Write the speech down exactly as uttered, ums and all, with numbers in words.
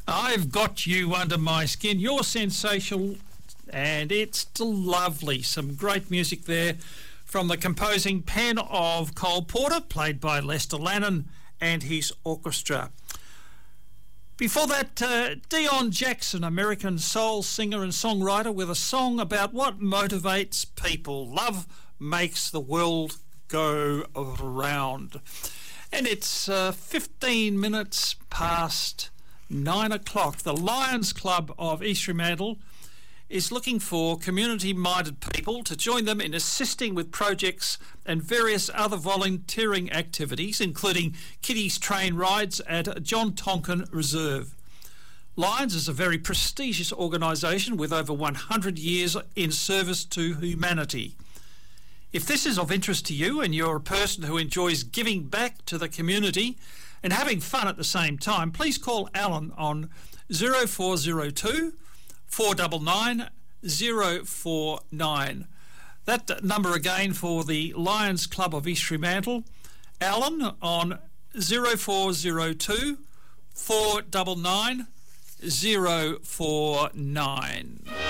I've got you under my skin. You're sensational, and it's lovely. Some great music there from the composing pen of Cole Porter, played by Lester Lannon and his orchestra. Before that, uh, Dion Jackson, American soul singer and songwriter, with a song about what motivates people. Love makes the world go around. And it's uh, fifteen minutes past nine o'clock. The Lions Club of East Fremantle is looking for community-minded people to join them in assisting with projects and various other volunteering activities, including kiddies train rides at John Tonkin Reserve. Lions is a very prestigious organisation with over one hundred years in service to humanity. If this is of interest to you and you're a person who enjoys giving back to the community and having fun at the same time, please call Alan on zero four zero two, four nine nine, zero four nine. That number again for the Lions Club of East Fremantle, Alan on zero four zero two, four nine nine, zero four nine.